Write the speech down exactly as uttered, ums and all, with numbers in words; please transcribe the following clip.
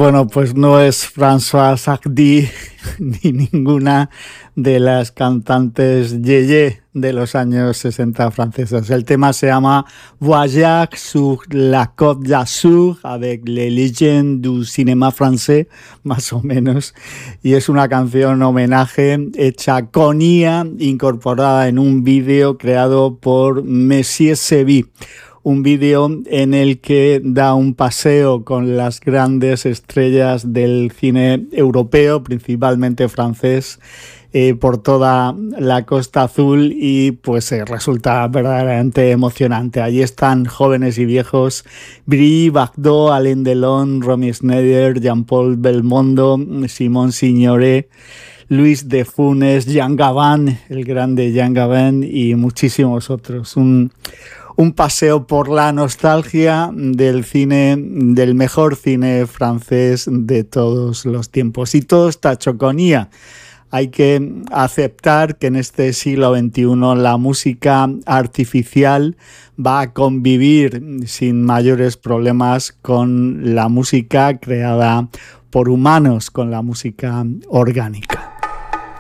Bueno, pues no es Françoise Hardy ni ninguna de las cantantes yeye de los años sesenta francesas. El tema se llama Voyage sur la Côte d'Azur avec les légendes du cinéma français, más o menos, y es una canción homenaje hecha con I A, incorporada en un vídeo creado por Monsieur Sévy. Un vídeo en el que da un paseo con las grandes estrellas del cine europeo, principalmente francés, eh, por toda la Costa Azul, y pues eh, resulta verdaderamente emocionante. Allí están jóvenes y viejos: Brigitte Bardot, Alain Delon, Romy Schneider, Jean-Paul Belmondo, Simone Signoret, Luis de Funès, Jean Gabin, el grande Jean Gabin, y muchísimos otros. Un Un paseo por la nostalgia del cine, del mejor cine francés de todos los tiempos. Y todo está hecho con I A. Hay que aceptar que en este siglo veintiuno la música artificial va a convivir sin mayores problemas con la música creada por humanos, con la música orgánica.